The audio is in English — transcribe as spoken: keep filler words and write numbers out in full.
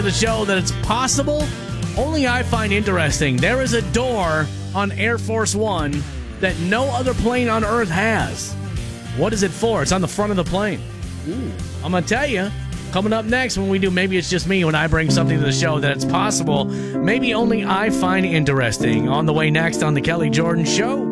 the show that it's possible only I find interesting. There is a door on Air Force One that no other plane on Earth has. What is it for? It's on the front of the plane. Ooh. I'm going to tell you, coming up next when we do Maybe It's Just Me, when I bring something to the show that it's possible maybe only I find interesting. On the way next on The Kelly Jordan Show.